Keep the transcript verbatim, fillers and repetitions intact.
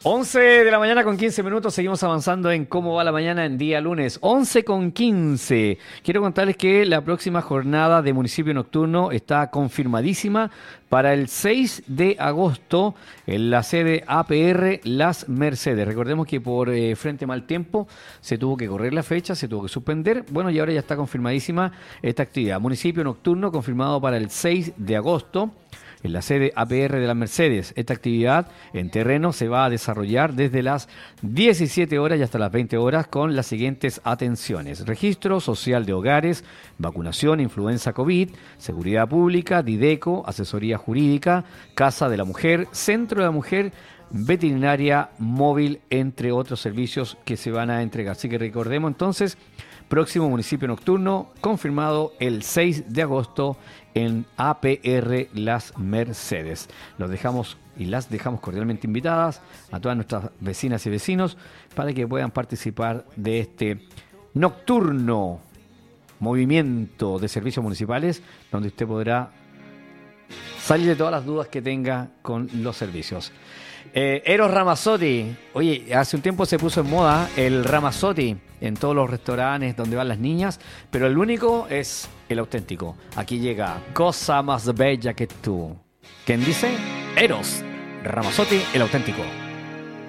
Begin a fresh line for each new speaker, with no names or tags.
once de la mañana con quince minutos, seguimos avanzando en cómo va la mañana en día lunes, once con quince. Quiero contarles que la próxima jornada de Municipio Nocturno está confirmadísima para el seis de agosto en la sede A P R Las Mercedes. Recordemos que por eh, frente a mal tiempo se tuvo que correr la fecha, se tuvo que suspender. Bueno, y ahora ya está confirmadísima esta actividad. Municipio Nocturno confirmado para el seis de agosto. En la sede A P R de las Mercedes. Esta actividad en terreno se va a desarrollar desde las diecisiete horas y hasta las veinte horas con las siguientes atenciones: registro social de hogares, vacunación, influenza COVID, seguridad pública, Dideco, asesoría jurídica, Casa de la Mujer, Centro de la Mujer, veterinaria móvil, entre otros servicios que se van a entregar. Así que recordemos entonces, próximo Municipio Nocturno confirmado el seis de agosto en A P R Las Mercedes. Los dejamos y las dejamos cordialmente invitadas a todas nuestras vecinas y vecinos para que puedan participar de este nocturno movimiento de servicios municipales, donde usted podrá salir de todas las dudas que tenga con los servicios. Eh, Eros Ramazzotti, oye, hace un tiempo se puso en moda el Ramazzotti en todos los restaurantes donde van las niñas, pero el único es el auténtico. Aquí llega Cosa Más Bella Que Tú. ¿Quién dice? Eros Ramazzotti, el auténtico.